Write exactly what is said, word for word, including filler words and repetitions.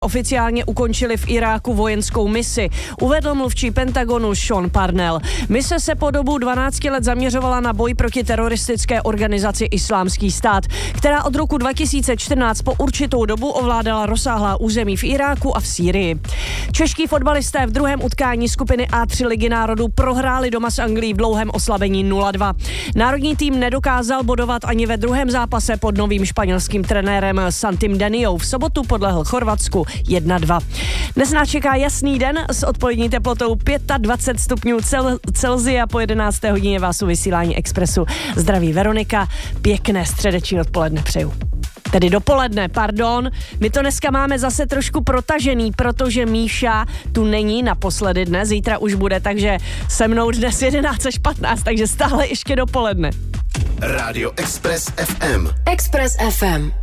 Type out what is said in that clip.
oficiálně ukončili v Iráku vojenskou misi, uvedl mluvčí Pentagonu Sean Parnell. Mise se po dobu dvanáct let zaměřovala na boj proti teroristické organizaci Islámský stát, která od roku dva tisíce čtrnáct po určitou dobu ovládala rozsáhlá území v Iráku a v Sýrii. Čeští fotbalisté v druhém utkání skupiny A tři Ligy národů prohráli doma s Anglií v dlouhém oslabení nula dva. Národní tým nedokázal bodovat ani ve druhém zápase pod novým španělským trenérem Santim Deniou. V sobotu podlehl Chorvatsku jedna dva. Dnes nás čeká jasný den s odpolední teplotou dvacet pět stupňů cel- Celsia. Po jedenácté hodině vás u vysílání Expressu zdraví Veronika. Pěkné středeční odpoledne přeju. Tedy dopoledne, pardon. My to dneska máme zase trošku protažený, protože Míša tu není naposledy dnes, zítra už bude, takže se mnou dnes jedenáct až patnáct, takže stále ještě dopoledne. Rádio Express ef em. Express ef em.